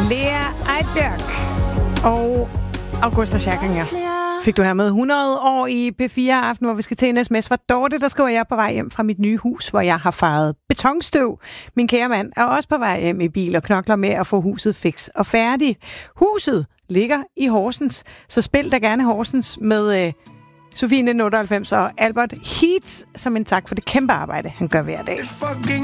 Lea Eidberg og Augusta Scherkinger fik du her med 100 år i P4 Aften, hvor vi skal til en sms fra Dorte, der skriver, jeg er på vej hjem fra mit nye hus, hvor jeg har faret betonstøv. Min kære mand er også på vej hjem i bil og knokler med at få huset fix og færdigt. Huset ligger i Horsens, så spil da gerne Horsens med Sofie 1998 og Albert Heat som en tak for det kæmpe arbejde, han gør hver dag.